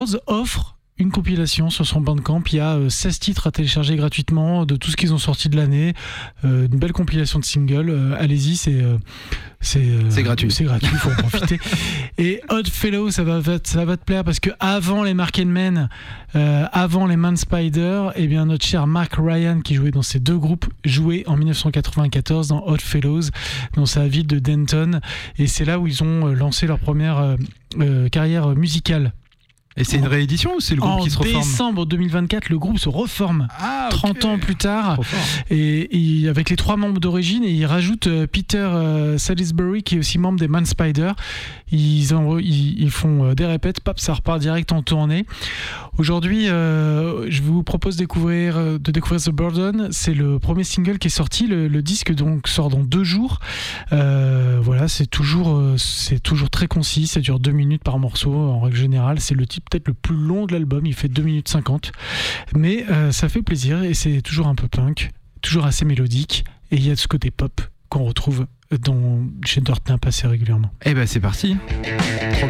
offre une compilation sur son Bandcamp. Il y a 16 titres à télécharger gratuitement de tout ce qu'ils ont sorti de l'année. Une belle compilation de singles. Allez-y, c'est gratuit. C'est gratuit, il faut en profiter. Et Odd Fellow, ça va te plaire parce que avant les Mark Men, avant les Man Spider, eh bien notre cher Mark Ryan qui jouait dans ces deux groupes jouait en 1994 dans Odd Fellows dans sa ville de Denton, et c'est là où ils ont lancé leur première carrière musicale. Et c'est une réédition ou c'est le groupe qui se reforme ? En décembre 2024, le groupe se reforme. Ah, 30 ans plus tard. Et avec les 3 membres d'origine, et ils rajoutent Peter Salisbury qui est aussi membre des Man Spider. Ils font des répètes, pop, ça repart direct en tournée. Aujourd'hui, je vous propose de découvrir The Burden. C'est le premier single qui est sorti. Le disque donc sort dans 2 jours. Voilà, c'est toujours très concis. Ça dure 2 minutes par morceau en règle générale. C'est le type peut-être le plus long de l'album. Il fait 2 minutes 50. Mais ça fait plaisir et c'est toujours un peu punk, toujours assez mélodique. Et il y a ce côté pop qu'on retrouve chez Dirt Nap assez régulièrement. Eh ben c'est parti.